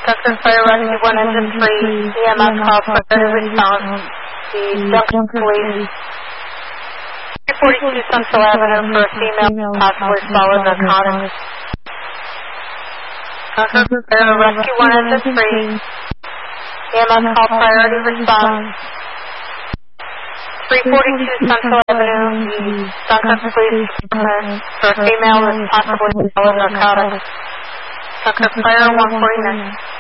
Dunkirk Fire Rescue 1 Engine 3, EMS call for priority response. The Dunkirk Police. 342 Central Avenue for a female possibly solid narcotics. Dunkirk Fire Rescue 1 Engine 3, EMS call priority response. 342 Central Avenue, the Dunkirk Police for a female with possibly solid narcotics. Dunkirk Fire 149.